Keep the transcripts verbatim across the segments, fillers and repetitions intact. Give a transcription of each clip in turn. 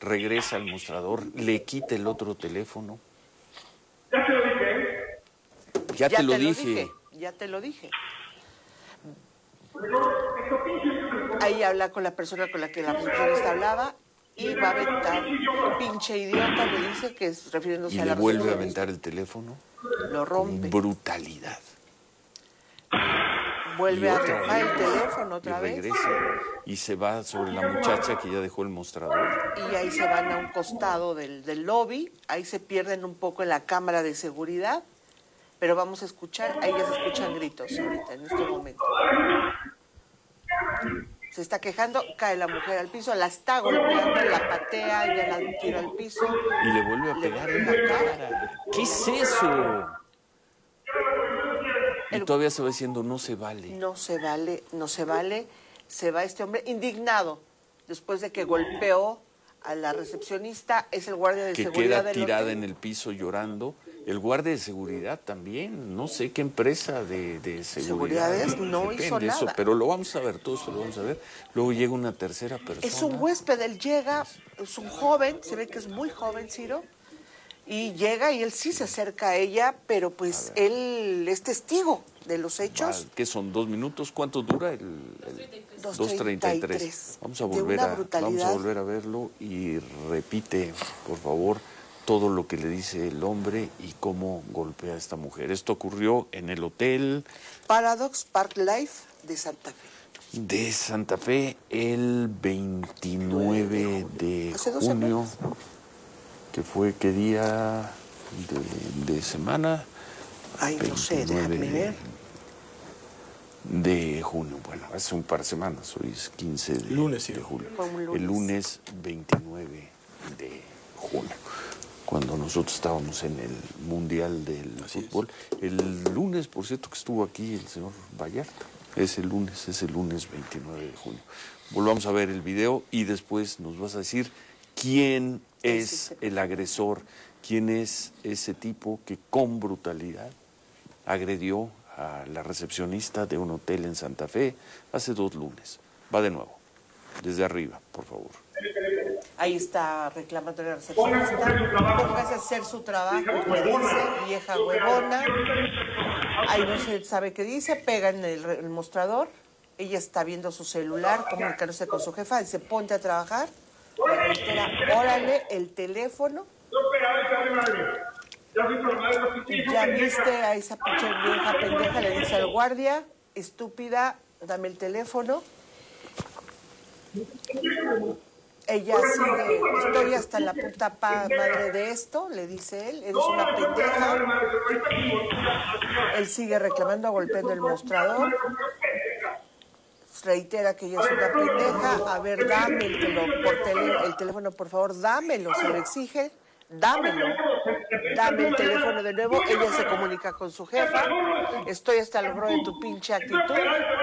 regresa al mostrador, le quita el otro teléfono. Ya te lo dije. Ya, ya te, lo, te dije. lo dije. Ya te lo dije. Ahí habla con la persona con la que la recepcionista hablaba y va a aventar, pinche idiota, le dice, que es refiriéndose Y a le la vuelve a recepcionista. aventar el teléfono. Lo rompe. Con brutalidad. Vuelve Y a otra arrojar el vez, teléfono otra y vez. regresa. Y se va sobre la muchacha que ya dejó el mostrador. Y ahí se van a un costado del, del lobby. Ahí se pierden un poco en la cámara de seguridad. Pero vamos a escuchar, ahí ya se escuchan gritos ahorita, en este momento. Se está quejando, cae la mujer al piso, la está golpeando, la patea, ya la tira al piso. Y le vuelve a le pegar vuelve en la a pegar. cara. ¿Qué es eso? Y El- todavía se va diciendo, no se vale. No se vale, no se vale. Se va este hombre indignado después de que golpeó a la recepcionista. Es el guardia de Que seguridad queda del tirada hotel. en el piso llorando. El guardia de seguridad también. No sé qué empresa de, de seguridad. Seguridades no depende hizo eso, nada. pero lo vamos a ver, todo eso lo vamos a ver. Luego llega una tercera persona. Es un huésped, él llega, es un joven, se ve que es muy joven, Ciro, y llega y él sí se acerca a ella, pero pues él es testigo de los hechos. ¿Qué son? ¿Dos minutos? ¿Cuánto dura? El, el... dos dos treinta y tres. treinta y tres. Vamos a De volver una a brutalidad. vamos a volver a verlo y repite, por favor, todo lo que le dice el hombre y cómo golpea a esta mujer. Esto ocurrió en el hotel Paradox Park Life de Santa Fe. de Santa Fe el veintinueve de Hace dos junio, semanas. que fue qué día de, de semana. Ay, no sé, déjame ver. De junio, bueno, hace un par de semanas, hoy es quince de, Lunes, sí. de julio. Fue un lunes. El lunes veintinueve de junio, cuando nosotros estábamos en el Mundial del Así Fútbol. El lunes, por cierto, que estuvo aquí el señor Vallarta. Ese lunes, es el lunes veintinueve de junio. Volvamos a ver el video y después nos vas a decir quién es el agresor, quién es ese tipo que con brutalidad agredió a la recepcionista de un hotel en Santa Fe hace dos lunes. Va de nuevo, desde arriba, por favor. Ahí está reclamando la recepcionista. Póngase a hacer su trabajo, le dice, vieja huevona. Ahí no se sabe qué dice, pega en el, el mostrador. Ella está viendo su celular, comunicándose con su jefa, dice, ponte a trabajar. La reitera, órale, el teléfono. Ya viste a esa pinche vieja pendeja, le dice al guardia, estúpida, dame el teléfono. Ella sigue, estoy hasta la puta pa madre de esto, le dice él, eres una pendeja. Él sigue reclamando, golpeando el mostrador. Reitera que ella es una pendeja. A ver, dame el, telo, por tele, el teléfono, por favor, dámelo, se le exige. Dámelo. Dame el teléfono de nuevo. Ella se comunica con su jefa. Estoy hasta el gorro de tu pinche actitud.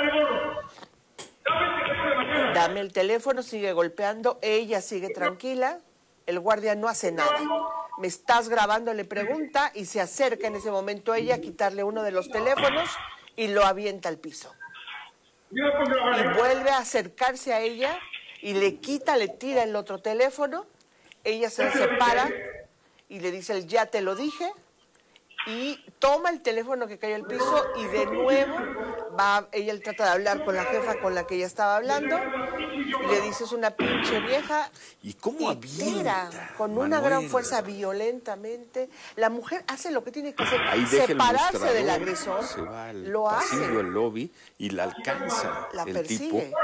Dame el teléfono, sigue golpeando. Ella sigue tranquila. El guardia no hace nada. ¿Me estás grabando?, le pregunta, y se acerca en ese momento ella a quitarle uno de los teléfonos y lo avienta al piso. Y vuelve a acercarse a ella y le quita, le tira el otro teléfono. Ella se separa y le dice, ya te lo dije, y toma el teléfono que cayó al piso y de nuevo va, ella trata de hablar con la jefa con la que ella estaba hablando y le dice, es una pinche vieja. ¿Y cómo y tira avienta, con una Manuel? gran fuerza violentamente. La mujer hace lo que tiene que hacer, Ahí deja el separarse mostrador, del agresor, se va al lo hace, pasillo, al lobby, y la alcanza. la el persigue. tipo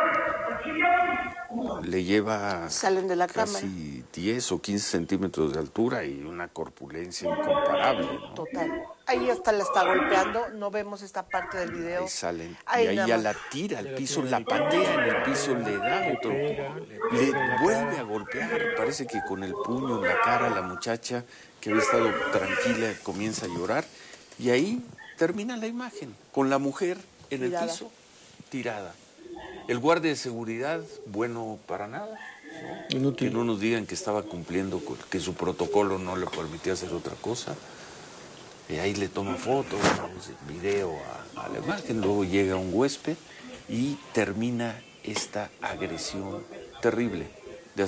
le lleva Salen de la casi diez o quince centímetros de altura y una corpulencia incomparable, ¿no? Total. Ahí hasta la está golpeando, no vemos esta parte del video. Ahí salen, Ahí y ahí nada ya más. la tira al piso, la patea en el piso, le da otro, le vuelve a golpear, parece que con el puño en la cara la muchacha que había estado tranquila comienza a llorar, y ahí termina la imagen, con la mujer en el Tirada. piso, tirada. El guardia de seguridad, bueno para nada, ¿no? Inútil. Que no nos digan que estaba cumpliendo, con, que su protocolo no le permitía hacer otra cosa. Y ahí le toma fotos, video a, a la imagen, luego llega un huésped y termina esta agresión terrible.